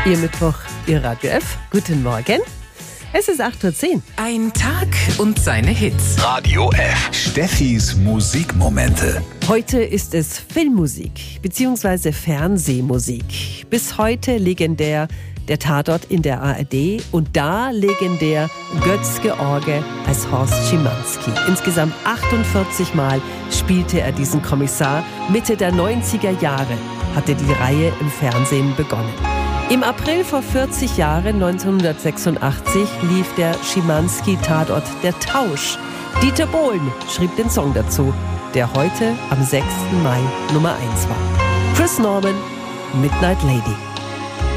Ihr Mittwoch, Ihr Radio F. Guten Morgen. Es ist 8:10 Uhr. Ein Tag und seine Hits. Radio F. Steffis Musikmomente. Heute ist es Filmmusik bzw. Fernsehmusik. Bis heute legendär der Tatort in der ARD und da legendär Götz-George als Horst Schimanski. Insgesamt 48 Mal spielte er diesen Kommissar. Mitte der 90er Jahre hatte die Reihe im Fernsehen begonnen. Im April vor 40 Jahren, 1986, lief der Schimanski-Tatort Der Tausch. Dieter Bohlen schrieb den Song dazu, der heute am 6. Mai Nummer 1 war. Chris Norman, Midnight Lady.